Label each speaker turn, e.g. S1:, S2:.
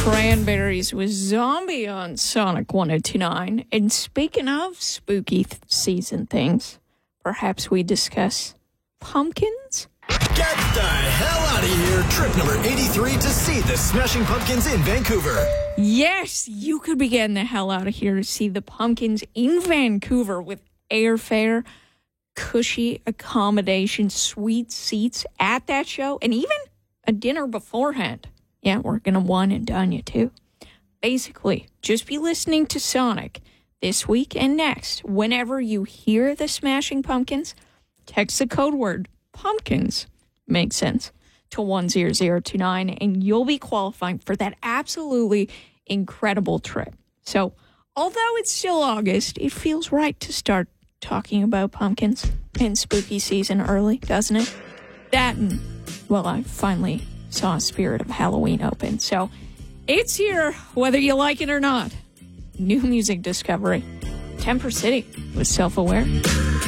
S1: Cranberries with Zombie on Sonic 102.9. And speaking of spooky season things, perhaps we discuss pumpkins?
S2: Get the hell out of here. Trip number 83 to see the Smashing Pumpkins in Vancouver.
S1: Yes, you could be getting the hell out of here to see the Pumpkins in Vancouver with airfare, cushy accommodation, sweet seats at that show, and even a dinner beforehand. Yeah, we're going to one and done you too. Basically, just be listening to Sonic this week and next. Whenever you hear the Smashing Pumpkins, text the code word pumpkins, makes sense, to 10029, and you'll be qualifying for that absolutely incredible trip. So, although it's still August, it feels right to start talking about pumpkins in spooky season early, doesn't it? That and, well, I finally saw Spirit of Halloween open, so it's here, whether you like it or not. New music discovery. Temper City was Self-Aware.